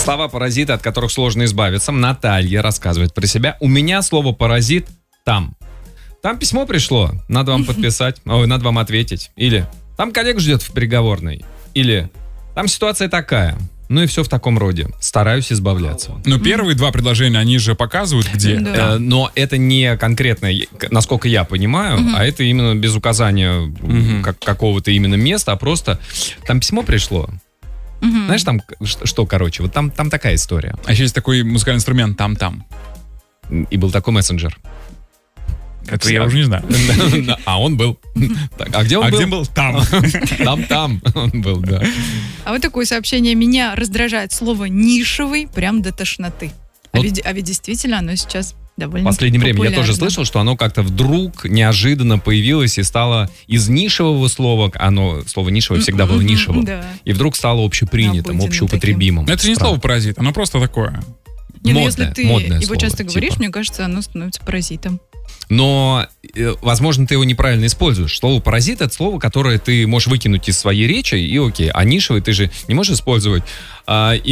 Слова паразиты, от которых сложно избавиться. Наталья рассказывает про себя. У меня слово паразит там. Там письмо пришло, надо вам подписать, надо вам ответить. Или там коллег ждет в переговорной. Или там ситуация такая. Ну и все в таком роде. Стараюсь избавляться. Но первые два предложения, они же показывают, где. Да. Но это не конкретно, насколько я понимаю, а это именно без указания какого-то именно места, а просто там письмо пришло. Знаешь, там что, короче, вот там такая история. А еще есть такой музыкальный инструмент «там-там». И был такой мессенджер. Это я уже не знаю. А он был. А где он был? А где был? Там. Там он был, да. А вот такое сообщение. Меня раздражает слово «нишевый» прям до тошноты. А ведь действительно оно сейчас довольно В последнее время я популярно. тоже слышал, что оно как-то вдруг неожиданно появилось и стало из нишевого слова, слово нишевое всегда было нишевым, Да. и вдруг стало общепринятым, Обыденным общеупотребимым. Но это же не слово «паразит», оно просто такое. Не, ну, Модное, если ты модное его слово, часто говоришь, типа. мне кажется, оно становится паразитом. Но, возможно, ты его неправильно используешь. Слово «паразит» — это слово, которое ты можешь выкинуть из своей речи, и окей. А нишевый ты же не можешь использовать.